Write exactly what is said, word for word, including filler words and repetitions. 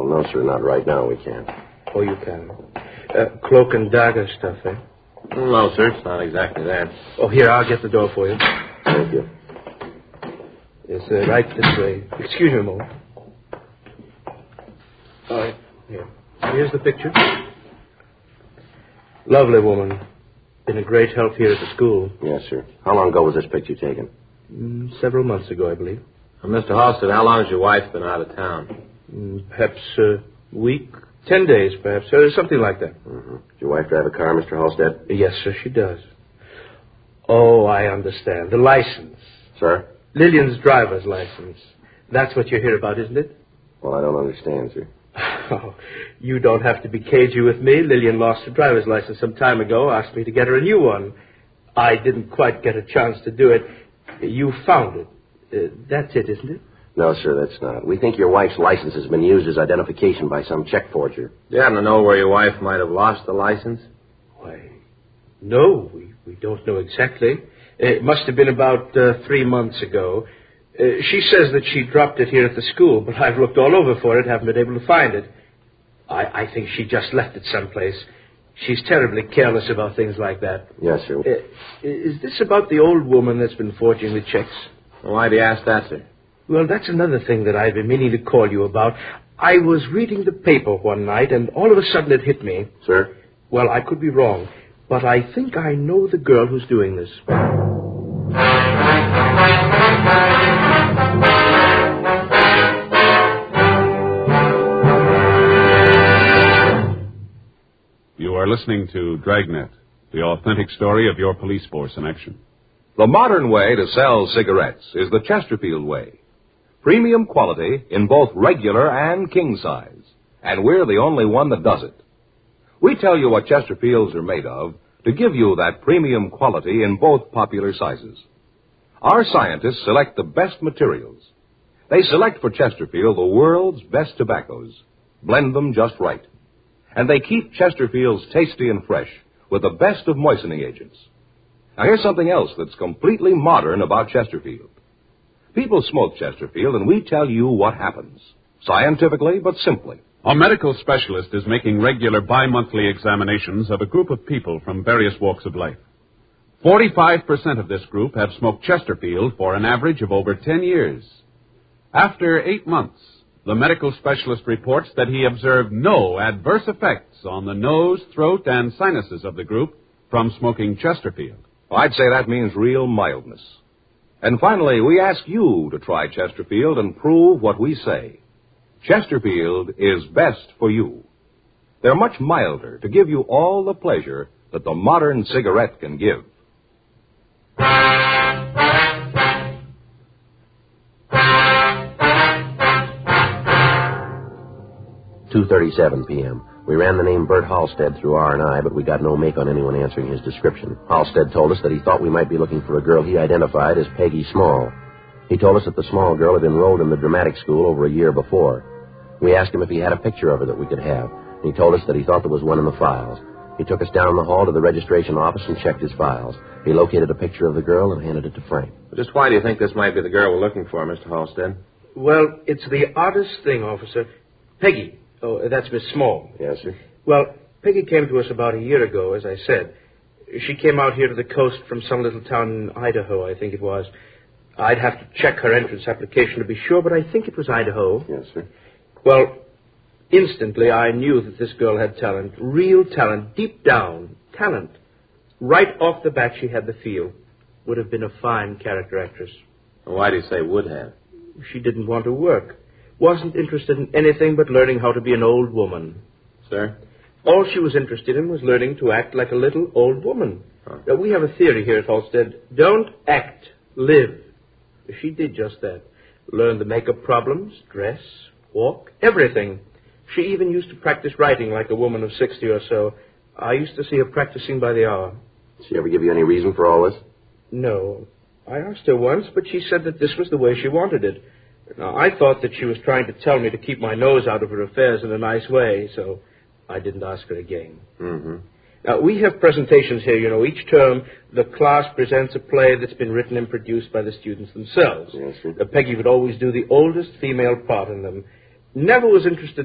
no, sir, not right now. We can't. Oh, you can. Uh, cloak and dagger stuff, eh? No, sir, it's not exactly that. Oh, here, I'll get the door for you. Thank you. Yes, uh, right this way. Excuse me a moment. All right, here. Here's the picture. Lovely woman. Been a great help here at the school. Yes, sir. How long ago was this picture taken? Mm, several months ago, I believe. Well, Mister Halstead, how long has your wife been out of town? Mm, perhaps a week, ten days, perhaps, uh, something like that. Mm-hmm. Does your wife drive a car, Mister Halstead? Yes, sir, she does. Oh, I understand. The license. Sir? Lillian's driver's license. That's what you're here about, isn't it? Well, I don't understand, sir. Oh, you don't have to be cagey with me. Lillian lost her driver's license some time ago, asked me to get her a new one. I didn't quite get a chance to do it. You found it. Uh, that's it, isn't it? No, sir, that's not. We think your wife's license has been used as identification by some check forger. Do you happen to know where your wife might have lost the license? Why, no, we, we don't know exactly. It must have been about uh, three months ago. Uh, she says that she dropped it here at the school, but I've looked all over for it, haven't been able to find it. I, I think she just left it someplace. She's terribly careless about things like that. Yes, sir. Uh, is this about the old woman that's been forging the checks? Well, why do you ask that, sir? Well, that's another thing that I've been meaning to call you about. I was reading the paper one night, and all of a sudden it hit me. Sir? Well, I could be wrong, but I think I know the girl who's doing this. You are listening to Dragnet, the authentic story of your police force in action. The modern way to sell cigarettes is the Chesterfield way. Premium quality in both regular and king size. And we're the only one that does it. We tell you what Chesterfields are made of to give you that premium quality in both popular sizes. Our scientists select the best materials. They select for Chesterfield the world's best tobaccos, blend them just right. And they keep Chesterfields tasty and fresh with the best of moistening agents. Now, here's something else that's completely modern about Chesterfield. People smoke Chesterfield, and we tell you what happens. Scientifically, but simply. A medical specialist is making regular bi-monthly examinations of a group of people from various walks of life. forty-five percent of this group have smoked Chesterfield for an average of over ten years. After eight months, the medical specialist reports that he observed no adverse effects on the nose, throat, and sinuses of the group from smoking Chesterfield. I'd say that means real mildness. And finally, we ask you to try Chesterfield and prove what we say. Chesterfield is best for you. They're much milder to give you all the pleasure that the modern cigarette can give. two thirty-seven p.m. We ran the name Bert Halstead through R and I, but we got no make on anyone answering his description. Halstead told us that he thought we might be looking for a girl he identified as Peggy Small. He told us that the Small girl had enrolled in the dramatic school over a year before. We asked him if he had a picture of her that we could have, and he told us that he thought there was one in the files. He took us down the hall to the registration office and checked his files. He located a picture of the girl and handed it to Frank. Just why do you think this might be the girl we're looking for, Mister Halstead? Well, it's the oddest thing, officer. Peggy. Oh, that's Miss Small. Yes, sir. Well, Peggy came to us about a year ago, as I said. She came out here to the coast from some little town in Idaho, I think it was. I'd have to check her entrance application to be sure, but I think it was Idaho. Yes, sir. Well, instantly I knew that this girl had talent, real talent, deep down, talent. Right off the bat she had the feel. Would have been a fine character actress. Well, why do you say would have? She didn't want to work. Wasn't interested in anything but learning how to be an old woman. Sir? All she was interested in was learning to act like a little old woman. Huh. Now, we have a theory here at Halstead. Don't act, live. She did just that. Learned the makeup problems, dress, walk, everything. She even used to practice writing like a woman of sixty or so. I used to see her practicing by the hour. Did she ever give you any reason for all this? No. I asked her once, but she said that this was the way she wanted it. Now, I thought that she was trying to tell me to keep my nose out of her affairs in a nice way, so I didn't ask her again. Mm-hmm. Now, we have presentations here, you know. Each term, the class presents a play that's been written and produced by the students themselves. Yes, sir. Uh, Peggy would always do the oldest female part in them. Never was interested